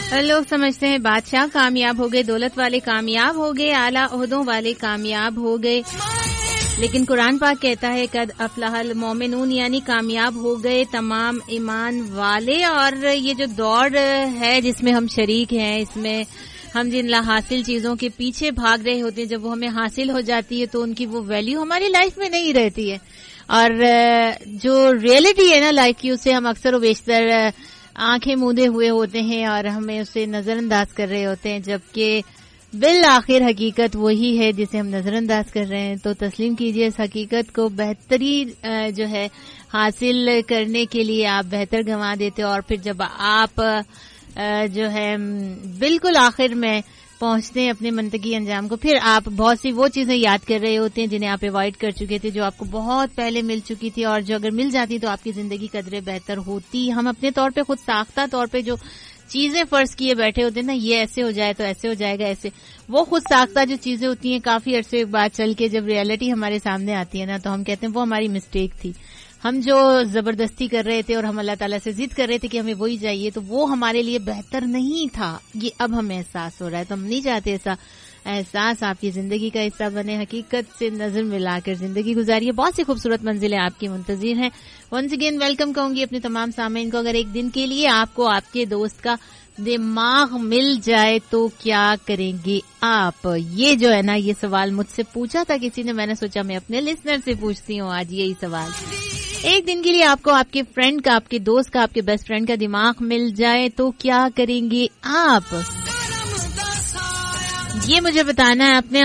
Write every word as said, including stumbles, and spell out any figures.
لوگ سمجھتے ہیں بادشاہ کامیاب ہو گئے, دولت والے کامیاب ہو گئے, اعلیٰ عہدوں والے کامیاب ہو گئے, لیکن قرآن پاک کہتا ہے قد افلح المومنون, یعنی کامیاب ہو گئے تمام ایمان والے. اور یہ جو دوڑ ہے جس میں ہم شریک ہیں, اس میں ہم جن لا حاصل چیزوں کے پیچھے بھاگ رہے ہوتے ہیں, جب وہ ہمیں حاصل ہو جاتی ہے تو ان کی وہ ویلیو ہماری لائف میں نہیں رہتی ہے. اور جو ریئلٹی ہے نا لائف کی, اسے ہم اکثر و بیشتر آنکھیں موندے ہوئے ہوتے ہیں اور ہمیں اسے نظر انداز کر رہے ہوتے ہیں, جبکہ بالآخر حقیقت وہی ہے جسے ہم نظر انداز کر رہے ہیں. تو تسلیم کیجئے اس حقیقت کو, بہترین جو ہے حاصل کرنے کے لیے آپ بہتر گنوا دیتے ہو, اور پھر جب آپ جو ہے بالکل آخر میں پہنچتے ہیں اپنے منطقی انجام کو, پھر آپ بہت سی وہ چیزیں یاد کر رہے ہوتے ہیں جنہیں آپ اوائڈ کر چکے تھے, جو آپ کو بہت پہلے مل چکی تھی, اور جو اگر مل جاتی تو آپ کی زندگی قدرے بہتر ہوتی. ہم اپنے طور پہ خود ساختہ طور پہ جو چیزیں فرض کیے بیٹھے ہوتے ہیں نا, یہ ایسے ہو جائے تو ایسے ہو جائے گا, ایسے وہ خود ساختہ جو چیزیں ہوتی ہیں کافی عرصے بعد چل کے جب ریئلٹی ہمارے سامنے آتی ہے نا, تو ہم کہتے ہیں وہ ہماری مسٹیک تھی. ہم جو زبردستی کر رہے تھے اور ہم اللہ تعالیٰ سے ضد کر رہے تھے کہ ہمیں وہی چاہیے, تو وہ ہمارے لیے بہتر نہیں تھا. یہ اب ہمیں احساس ہو رہا ہے, تو ہم نہیں چاہتے ایسا احساس آپ کی زندگی کا حصہ بنے. حقیقت سے نظر ملا کر زندگی گزاریے, بہت سی خوبصورت منزلیں آپ کی منتظر ہیں. ونس اگین ویلکم کہوں گی اپنے تمام سامعین کو. اگر ایک دن کے لیے آپ کو آپ کے دوست کا دماغ مل جائے تو کیا کریں گے آپ؟ یہ جو ہے نا, یہ سوال مجھ سے پوچھا تھا کسی نے, میں نے سوچا میں اپنے لسنر سے پوچھتی ہوں آج یہی سوال. ایک دن کے لیے آپ کو آپ کے فرینڈ کا, آپ کے دوست کا, آپ کے بیسٹ فرینڈ کا دماغ مل جائے تو کیا کریں گے آپ؟ یہ مجھے بتانا ہے اپنے